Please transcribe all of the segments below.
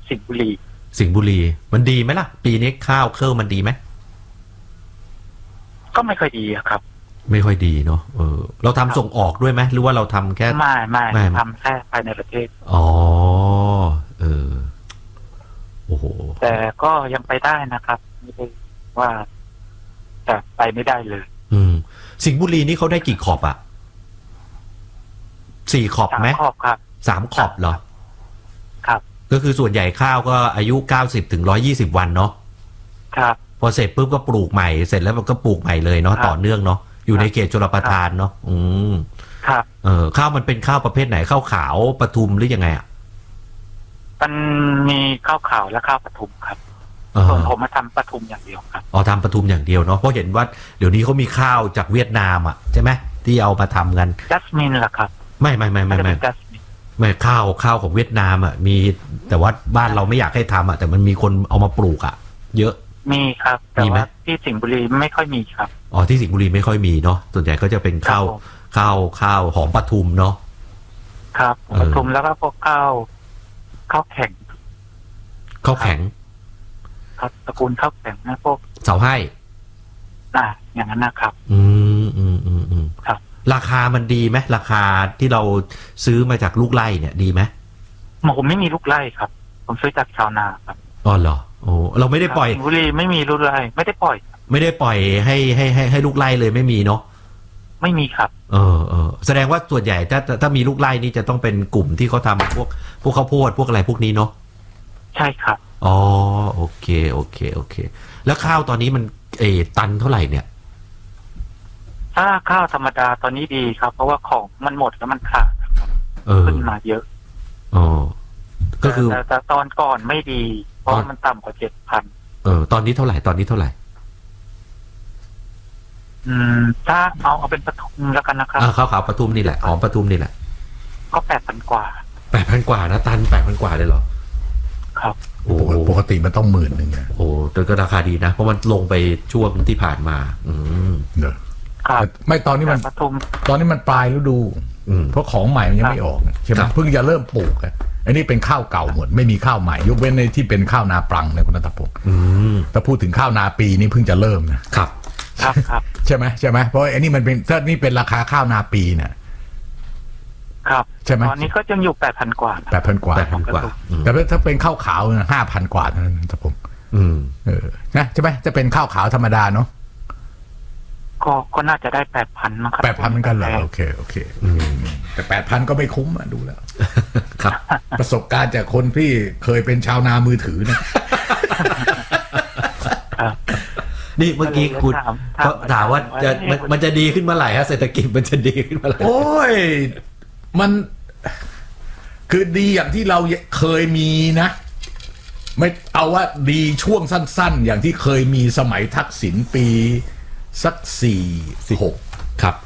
สิงห์บุรีมันดีไหมล่ะปีนี้ข้าวเครื่องมันดีไหมก็ไม่ค่อยดีครับไม่ค่อยดีเนาะเราทำส่งออกด้วยไหมหรือว่าเราทำแค่ไม่ทำแค่ภายในประเทศอ๋อโอ้โหแต่ก็ยังไปได้นะครับไม่ได้ว่าแต่ไปไม่ได้เลยสิงห์บุรีนี่เขาได้กี่ขอบอ่ะ4 ขอบไหม 3 ขอบครับ 3 ขอบเหรอครับก็คือส่วนใหญ่ข้าวก็อายุ90 ถึง 120 วันเนาะครับพอเสร็จปุ๊บก็ปลูกใหม่เสร็จแล้วมันก็ปลูกใหม่เลยเนาะต่อเนื่องเนาะอยู่ในเขตชลประทานเนาะครับข้าวมันเป็นข้าวประเภทไหนข้าวขาวปทุมหรือยังไงอ่ะมันมีข้าวขาวและข้าวปทุมครับส่วนผมมาทำปทุมอย่างเดียวครับทำปทุมอย่างเดียวเนาะเพราะเห็นว่าเดี๋ยวนี้เขามีข้าวจากเวียดนามอ่ะใช่ไหมที่เอามาทำกันจัสมินล่ะครับไม่ข้าวของเวียดนามอ่ะมีแต่ว่าบ้านเราไม่อยากให้ทำอ่ะแต่มันมีคนเอามาปลูกอ่ะเยอะมีครับแต่ว่าที่สิงห์บุรีไม่ค่อยมีครับที่สิงห์บุรีไม่ค่อยมีเนาะส่วนใหญ่ก็จะเป็นข้าวหอมปทุมเนาะครับปทุมแล้วก็พวกข้าวแข็งครับตระกูลข้าวแข็งนะพวกเสาให้อย่างนั้นนะครับครับราคามันดีไหมราคาที่เราซื้อมาจากลูกไร่เนี่ยดีไหมผมไม่มีลูกไร่ครับผมซื้อจากชาวนาครับเหรอเราไม่ได้ปล่อยสิงห์บุรีไม่มีลูกไร่ไม่ได้ปล่อยให้ลูกไร่เลยไม่มีเนาะไม่มีครับแสดงว่าส่วนใหญ่ถ้ามีลูกไร่นี่จะต้องเป็นกลุ่มที่เขาทำพวกข้าวโพดพวกอะไรพวกนี้เนาะใช่ครับโอเคแล้วข้าวตอนนี้มันตันเท่าไหร่เนี่ยถ้าข้าวธรรมดาตอนนี้ดีครับเพราะว่าของมันหมดแล้วมันขาดขึ้นมาเยอะก็คือแต่ตอนก่อนไม่ดีเพราะมันต่ำกว่า7,000 ตอนนี้เท่าไหร่ถ้าเอาเป็นปทุมแล้วกันนะครับข้าวขาวปทุมนี่แหละของปทุมนี่แหละก็8,000 กว่านะตัน8,000 กว่าเลยเหรอครับปกติมันต้อง10,000นะแต่ก็ราคาดีนะเพราะมันลงไปช่วงที่ผ่านมาไม่ตอนนี้มันปลายฤดูเพราะของใหม่มันยังไม่ออกใช่ไหมเพิ่งจะเริ่มปลูกอันนี้เป็นข้าวเก่าหมดไม่มีข้าวใหม่ยกเว้นในที่เป็นข้าวนาปรังนะคุณณัฐพงศ์ถ้าพูดถึงข้าวนาปีนี่เพิ่งจะเริ่มนะครับใช่ไหมเพราะอันนี้มันเป็นถ้านี่เป็นราคาข้าวนาปีเนี่ยครับใช่ไหมตอนนี้ก็ยังอยู่8,000 กว่าแต่ถ้าเป็นข้าวขาว 5,000 กว่าเท่านั้นณัฐพงศ์นะใช่ไหมจะเป็นข้าวขาวธรรมดาเนาะก็น่าจะได้8,000มั้งครับ 8,000เหมือนกันเหรอโอเคแต่8,000ก็ไม่คุ้มดูแล้วครับประสบการณ์จากคนที่เคยเป็นชาวนามือถือนะนี่เมื่อกี้คุณถามว่ามันจะดีขึ้นเมื่อไหร่ฮะเศรษฐกิจมันจะดีขึ้นเมื่อไหร่โอ้ยมันคือดีอย่างที่เราเคยมีนะไม่เอาว่าดีช่วงสั้นๆอย่างที่เคยมีสมัยทักษิณปีสัก46 ครับ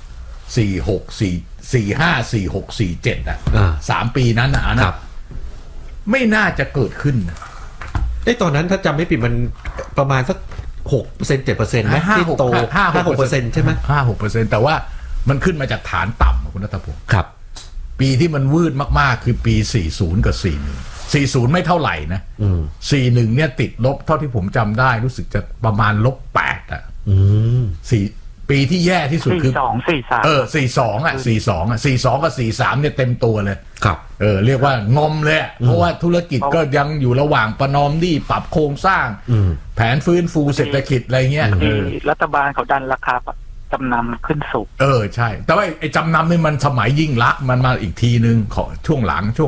46 45 46 473 ปีนั้นนะไม่น่าจะเกิดขึ้นนะตอนนั้นถ้าจำไม่ผิดมันประมาณสัก6% 7%ไหมที่โต 5-6% ใช่ไหม 5-6% แต่ว่ามันขึ้นมาจากฐานต่ำคุณณัฐพงศ์ครับปีที่มันวืดมากๆคือปี40กับ4140ไม่เท่าไหร่นะ41เนี่ยติดลบเท่าที่ผมจำได้รู้สึกจะประมาณ-8ปีที่แย่ที่สุดคือ42กับ43เนี่ยเต็มตัวเลยครับเรียกว่างอมเลยเพราะว่าธุรกิจก็ยังอยู่ระหว่างประนอมหนี้ปรับโครงสร้างแผนฟื้นฟูเศรษฐกิจอะไรเงี้ยรัฐบาลเขาดันราคาจำนำขึ้นสูงใช่แต่ว่าไอ้จำนำนี่มันสมัยยิ่งลักษณ์มันมาอีกทีนึงขอช่วงหลังช่วง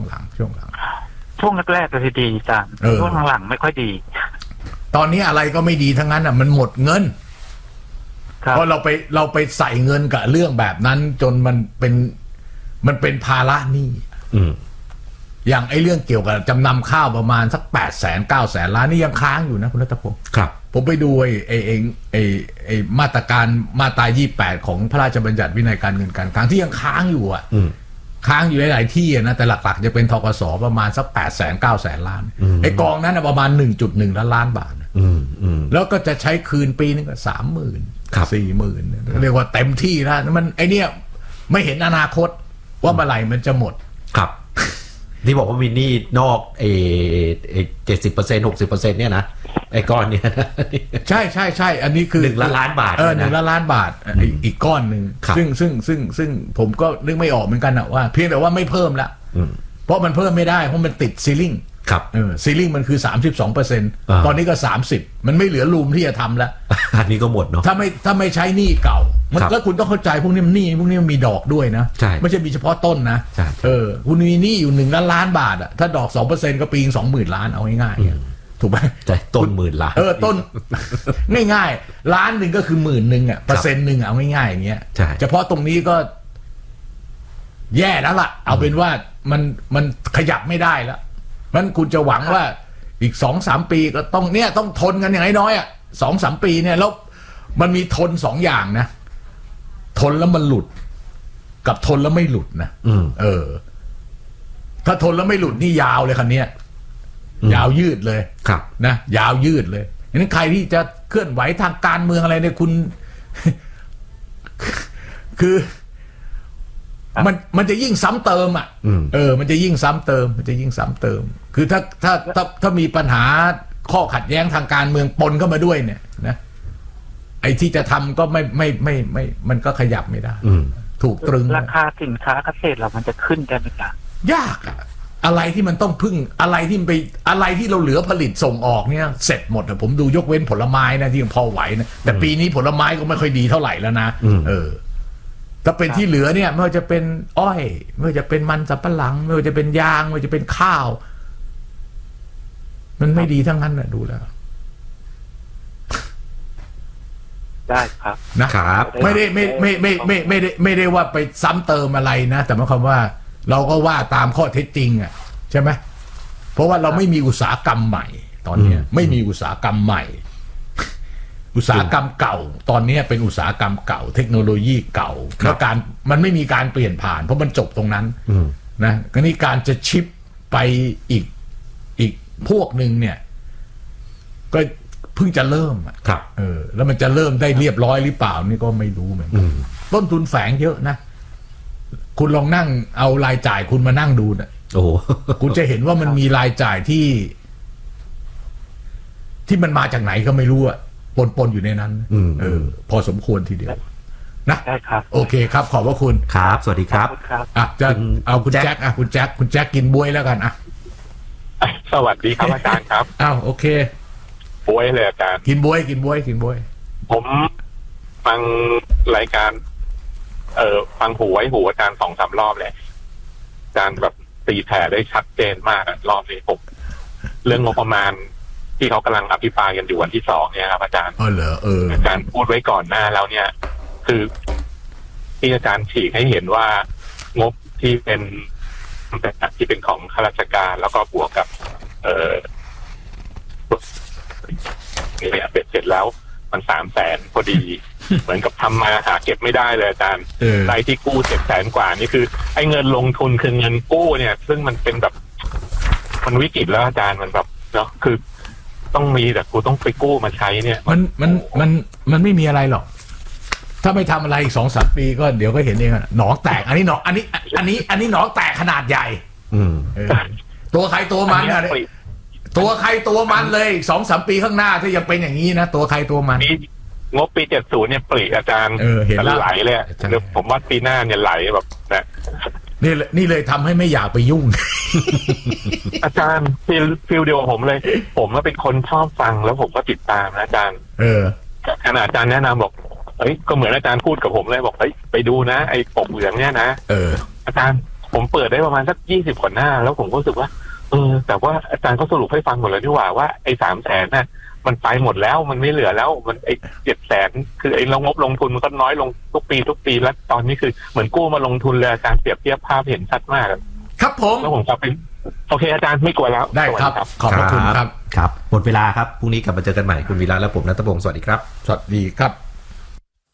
แรกๆก็ดีจังช่วงหลังไม่ค่อยดีตอนนี้อะไรก็ไม่ดีทั้งนั้นมันหมดเงินเพราะเราไปใส่เงินกับเรื่องแบบนั้นจนมันเป็นภาระหนี้อย่างไอ้เรื่องเกี่ยวกับจำนำข้าวประมาณสัก800,000-900,000 ล้านนี่ยังค้างอยู่นะคุณณัฐพงศ์ครับผมไปดูไอ้มาตรการมาตรา28ของพระราชบัญญัติวินัยการเงินการคลังที่ยังค้างอยู่ค้างอยู่หลายที่นะแต่หลักๆจะเป็นธกสประมาณสัก800,000-900,000 ล้านไอ้กองนั้นประมาณ 1.1 ล้านบาทแล้วก็จะใช้คืนปีนึงก็30,000-40,000เรียกว่าเต็มที่แล้วมันไอเนี้ยไม่เห็นอนาคตว่าเมื่อไหร่มันจะหมดครับที่บอกว่ามีหนี้นอก70% 60%เนี่ยนะไอ้ก้อนเนี่ยใช่ใช่ใช่อันนี้คือ 1 ล้านบาท 1 ล้านบาทอีกก้อนหนึ่งซึ่งผมก็นึกไม่ออกเหมือนกันนะว่าเพียงแต่ว่าไม่เพิ่มละเพราะมันเพิ่มไม่ได้เพราะมันติดซีลิ่งครับซีลิ่งมันคือ 32%ตอนนี้ก็30มันไม่เหลือรูมที่จะทำแล้วอันนี้ก็หมดเนาะถ้าไม่ใช้หนี้เก่าแล้วคุณต้องเข้าใจพวกนี้มันหนี้พวกนี้มันมีดอกด้วยนะไม่ใช่มีเฉพาะต้นนะคุณมีหนี้อยู่1 ล้านบาทอ่ะถ้าดอก 2% ก็ปีง 20,000 ล้านเอาง่ายๆถูกไหมใช่ต้น10,000 ล้านต้นง่ายๆล้านหนึ่งก็คือ10,000อ่ะ%นึงเอาง่ายๆอย่างเงี้ยเฉพาะตรงนี้ก็แย่แล้วล่ะเอาเป็นว่ามันขยับไม่ได้แล้วมันคุณจะหวังว่าอีก 2-3 ปีก็ต้องทนกันอย่างน้อยอ่ะ 2-3 ปีเนี่ยแล้วมันมีทน2 อย่างนะทนแล้วมันหลุดกับทนแล้วไม่หลุดนะถ้าทนแล้วไม่หลุดนี่ยาวเลยคันนี้ยาวยืดเลยครับนะยาวยืดเลยฉะนั้นใครที่จะเคลื่อนไหวทางการเมืองอะไรเนี่ยคุณคือมันจะยิ่งซ้ำเติมอ่ะมันจะยิ่งซ้ำเติมคือถ้ามีปัญหาข้อขัดแย้งทางการเมืองปนเข้ามาด้วยเนี่ยนะไอ้ที่จะทำก็ไม่มันก็ขยับไม่ได้ถูกตรึงราคาสินค้าเกษตรเรามันจะขึ้นได้ไหมจ๊ะยากอ่ะอะไรที่มันต้องพึ่งอะไรที่ไปอะไรที่เราเหลือผลิตส่งออกเนี่ยเสร็จหมดอ่ะผมดูยกเว้นผลไม้นะที่ยังพอไหวนะแต่ปีนี้ผลไม้ก็ไม่ค่อยดีเท่าไหร่แล้วนะถ้าเป็นที่เหลือเนี่ยไม่ว่าจะเป็นอ้อยไม่ว่าจะเป็นมันสำปะหลังไม่ว่าจะเป็นยางไม่ว่าจะเป็นข้าวมันไม่ดีทั้งนั้นนะดูแล้วได้ครับนะครับไม่ได้ว่าไปซ้ำเติมอะไรนะแต่หมายความว่าเราก็ว่าตามข้อเท็จจริงอ่ะใช่ไหมเพราะว่าเราไม่มีอุตสาหกรรมใหม่ตอนนี้ไม่มีอุตสาหกรรมใหม่อุตสาหกรรมเก่าตอนนี้เป็นอุตสาหกรรมเก่าเทคโนโลยีเก่าแล้วมันไม่มีการเปลี่ยนผ่านเพราะมันจบตรงนั้นนะก็นี่การจะชิปไปอีกพวกหนึ่งเนี่ยก็เพิ่งจะเริ่มครับแล้วมันจะเริ่มได้เรียบร้อยหรือเปล่านี่ก็ไม่รู้เหมือนกันต้นทุนแฝงเยอะนะคุณลองนั่งเอารายจ่ายคุณมานั่งดูนะโอ้คุณจะเห็นว่ามันมีรายจ่ายที่มันมาจากไหนก็ไม่รู้อะปนอยู่ในนั้นพอสมควรทีเดียวนะได้ครับโอเคครับขอบพระคุณครับสวัสดีครับจะเอาคุณแจ็คคุณแจ็คกินบวยแล้วกันสวัสดีครับอาจารย์ครับโอเคบวยเลยอาจารย์กินบวยผมฟังรายการฟังหูไว้หูอาจารย์ 2-3 รอบเลยอาจารย์แบบตีแผ่ได้ชัดเจนมากรอบนี้ผมเรื่องงบประมาณที่เขากำลังอภิปรายกันอยู่วันที่2เนี่ยครับอาจารย์อาจารย์พูดไว้ก่อนหน้าแล้วเนี่ยคือที่อาจารย์ฉีกให้เห็นว่างบที่เป็นของข้าราชการแล้วก็บวกกับเนี่ยเบ็ดเสร็จแล้วมัน300,000พอดี เหมือนกับทำมาหาเก็บไม่ได้เลยอาจารย์รายที่กู้700,000 กว่านี่คือไอ้เงินลงทุนคือเงินกู้เนี่ยซึ่งมันเป็นแบบมันวิกฤตแล้วอาจารย์มันแบบเนาะคือต้องมีแต่กูต้องไปกู้มาใช้เนี่ยมันไม่มีอะไรหรอกถ้าไม่ทำอะไรอีก 2-3 ปีก็เดี๋ยวก็เห็นเองหนองแตกอันนี้หนองแตกขนาดใหญ่ตัวใครตัวมันอะตัวใครตัวมันเลย 2-3 ปีข้างหน้าถ้ายังเป็นอย่างนี้นะตัวใครตัวมันงบปี70เนี่ยปริอาจารย์เห็นไหลเลยผมว่าปีหน้าเนี่ยไหลแบบนะนี่เลยทำให้ไม่อยากไปยุ่งอาจารย์ฟิลเดียวกับผมเลยผมก็เป็นคนชอบฟังแล้วผมก็ติดตามนะอาจารย์ขณะอาจารย์แนะนำบอกก็เหมือนอาจารย์พูดกับผมเลยบอกไปดูนะไอ้ปกเหลืองเนี่ยนะอาจารย์ผมเปิดได้ประมาณสัก20 กว่าหน้าแล้วผมก็รู้สึกว่าแต่ว่าอาจารย์ก็สรุปให้ฟังหมดเลยที่ว่าไอ้300,000น่ะมันไปหมดแล้วมันไม่เหลือแล้วมันไอ้700,000คือไอ้งบลงทุนมันก็น้อยลงทุกปีแล้วตอนนี้คือเหมือนกู้มาลงทุนเลยอาจารย์เปรียบเทียบภาพเห็นชัดมากครับผมแล้วผมก็เป็นโอเคอาจารย์ไม่กลัวแล้วได้ครับขอบคุณครับหมดเวลาครับพรุ่งนี้กลับมาเจอกันใหม่คุณวีระและผมณัฐพงศ์สวัสดีครับสวัสดีครับ